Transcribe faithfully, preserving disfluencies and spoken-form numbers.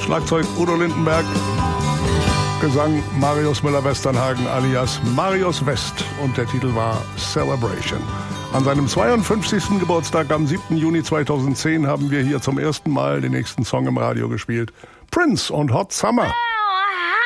Schlagzeug Udo Lindenberg, Gesang Marius Müller-Westernhagen alias Marius West und der Titel war Celebration. An seinem zweiundfünfzigsten Geburtstag am siebten Juni zweitausendzehn haben wir hier zum ersten Mal den nächsten Song im Radio gespielt. Prince und Hot Summer.